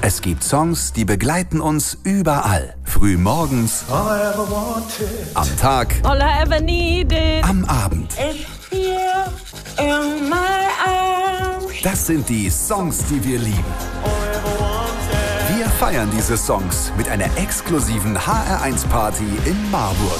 Es gibt Songs, die begleiten uns überall. Früh morgens, am Tag, all I ever needed, am Abend. here in my arms. Das sind die Songs, die wir lieben. Wir feiern diese Songs mit einer exklusiven HR1-Party in Marburg.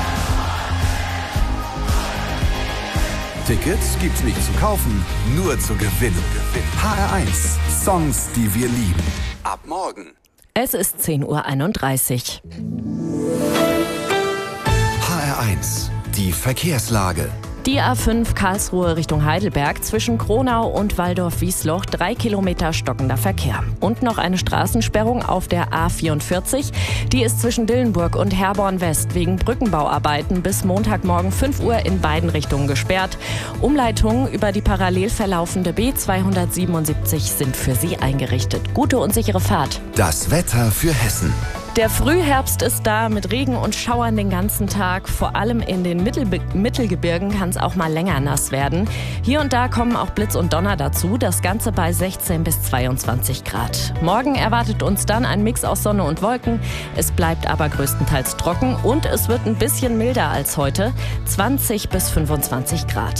Tickets gibt's nicht zu kaufen, nur zu gewinnen. HR1, Songs, die wir lieben. Ab morgen. Es ist 10:31 Uhr. HR1, die Verkehrslage. Die A5 Karlsruhe Richtung Heidelberg zwischen Kronau und Walldorf-Wiesloch 3 Kilometer stockender Verkehr. Und noch eine Straßensperrung auf der A44. Die ist zwischen Dillenburg und Herborn West wegen Brückenbauarbeiten bis Montagmorgen 5 Uhr in beiden Richtungen gesperrt. Umleitungen über die parallel verlaufende B277 sind für Sie eingerichtet. Gute und sichere Fahrt. Das Wetter für Hessen. Der Frühherbst ist da mit Regen und Schauern den ganzen Tag. Vor allem in den Mittelgebirgen kann es auch mal länger nass werden. Hier und da kommen auch Blitz und Donner dazu. Das Ganze bei 16 bis 22 Grad. Morgen erwartet uns dann ein Mix aus Sonne und Wolken. Es bleibt aber größtenteils trocken und es wird ein bisschen milder als heute. 20 bis 25 Grad.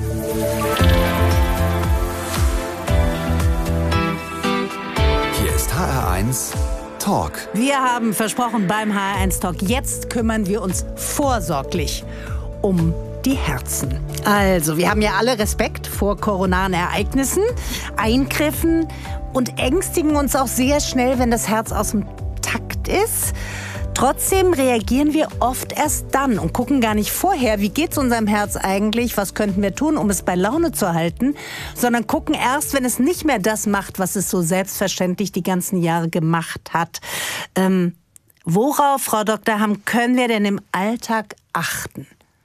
Hier ist HR1 Talk. Wir haben versprochen beim HR1 Talk, jetzt kümmern wir uns vorsorglich um die Herzen. Also, wir haben ja alle Respekt vor koronaren Ereignissen, Eingriffen und ängstigen uns auch sehr schnell, wenn das Herz aus dem Takt ist. Trotzdem reagieren wir oft erst dann und gucken gar nicht vorher, wie geht's unserem Herz eigentlich, was könnten wir tun, um es bei Laune zu halten, sondern gucken erst, wenn es nicht mehr das macht, was es so selbstverständlich die ganzen Jahre gemacht hat. Worauf, Frau Dr. Hamm, können wir denn im Alltag achten?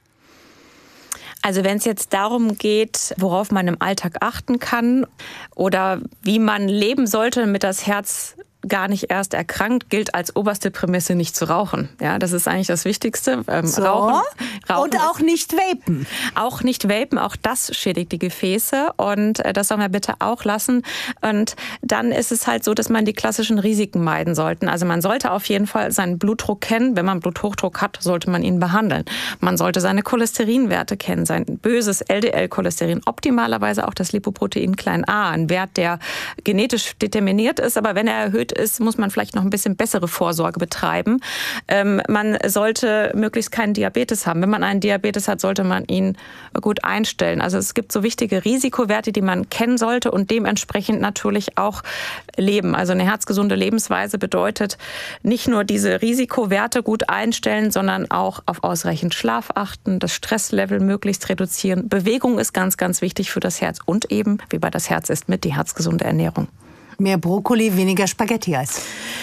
Also wenn es jetzt darum geht, worauf man im Alltag achten kann oder wie man leben sollte, damit das Herz gar nicht erst erkrankt, gilt als oberste Prämisse nicht zu rauchen. Ja, das ist eigentlich das Wichtigste. Rauchen und auch nicht vapen. Auch nicht vapen, auch das schädigt die Gefäße und das sollen wir bitte auch lassen. Und dann ist es halt so, dass man die klassischen Risiken meiden sollte. Also man sollte auf jeden Fall seinen Blutdruck kennen. Wenn man Bluthochdruck hat, sollte man ihn behandeln. Man sollte seine Cholesterinwerte kennen, sein böses LDL-Cholesterin, optimalerweise auch das Lipoprotein a, ein Wert, der genetisch determiniert ist, aber wenn er erhöht ist, muss man vielleicht noch ein bisschen bessere Vorsorge betreiben. Man sollte möglichst keinen Diabetes haben. Wenn man einen Diabetes hat, sollte man ihn gut einstellen. Also es gibt so wichtige Risikowerte, die man kennen sollte und dementsprechend natürlich auch leben. Also eine herzgesunde Lebensweise bedeutet nicht nur diese Risikowerte gut einstellen, sondern auch auf ausreichend Schlaf achten, das Stresslevel möglichst reduzieren. Bewegung ist ganz, ganz wichtig für das Herz und eben, wie bei das Herz ist, mit die herzgesunde Ernährung. Mehr Brokkoli, weniger Spaghetti-Eis.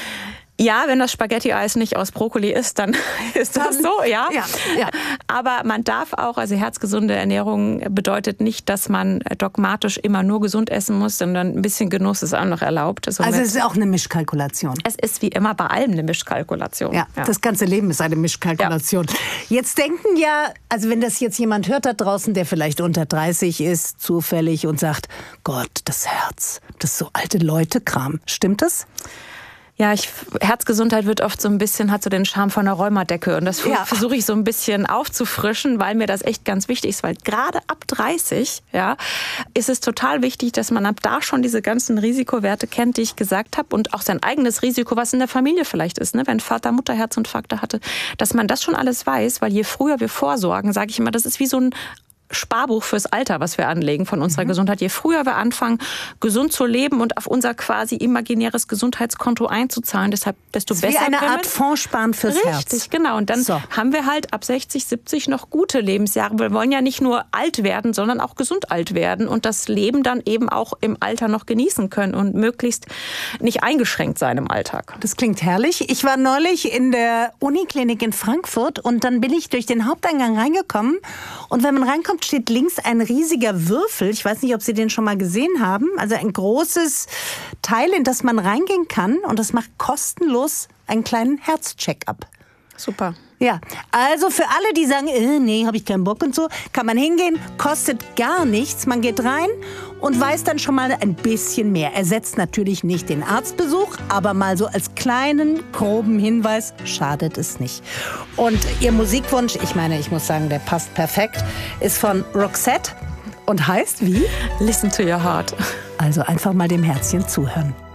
Ja, wenn das Spaghetti-Eis nicht aus Brokkoli ist, dann ist das so, ja. Ja. Aber man darf auch, also herzgesunde Ernährung bedeutet nicht, dass man dogmatisch immer nur gesund essen muss, sondern ein bisschen Genuss ist auch noch erlaubt. Also es ist auch eine Mischkalkulation. Es ist wie immer bei allem eine Mischkalkulation. Ja, das ganze Leben ist eine Mischkalkulation. Ja. Jetzt denken ja, also wenn das jetzt jemand hört da draußen, der vielleicht unter 30 ist, zufällig und sagt, Gott, das Herz, das ist so alte Leute-Kram. Stimmt das? Ja, Herzgesundheit wird oft so ein bisschen, hat so den Charme von einer Rheumadecke. Und das versuche ich so ein bisschen aufzufrischen, weil mir das echt ganz wichtig ist. Weil gerade ab 30, ja, ist es total wichtig, dass man ab da schon diese ganzen Risikowerte kennt, die ich gesagt habe. Und auch sein eigenes Risiko, was in der Familie vielleicht ist, ne? Wenn Vater, Mutter Herzinfarkte hatte, dass man das schon alles weiß. Weil je früher wir vorsorgen, sage ich immer, das ist wie so ein Sparbuch fürs Alter, was wir anlegen von unserer Gesundheit. Je früher wir anfangen, gesund zu leben und auf unser quasi imaginäres Gesundheitskonto einzuzahlen, desto besser. Wie eine Art Fondssparen fürs Herz. Richtig, genau. Und dann haben wir halt ab 60, 70 noch gute Lebensjahre. Wir wollen ja nicht nur alt werden, sondern auch gesund alt werden und das Leben dann eben auch im Alter noch genießen können und möglichst nicht eingeschränkt sein im Alltag. Das klingt herrlich. Ich war neulich in der Uniklinik in Frankfurt und dann bin ich durch den Haupteingang reingekommen und wenn man reinkommt, steht links ein riesiger Würfel. Ich weiß nicht, ob Sie den schon mal gesehen haben. Also ein großes Teil, in das man reingehen kann. Und das macht kostenlos einen kleinen Herzcheck-up. Super. Ja, also für alle, die sagen, nee, habe ich keinen Bock und so, kann man hingehen, kostet gar nichts. Man geht rein und weiß dann schon mal ein bisschen mehr. Ersetzt natürlich nicht den Arztbesuch, aber mal so als kleinen, groben Hinweis schadet es nicht. Und ihr Musikwunsch, ich muss sagen, der passt perfekt, ist von Roxette und heißt wie? Listen to your heart. Also einfach mal dem Herzchen zuhören.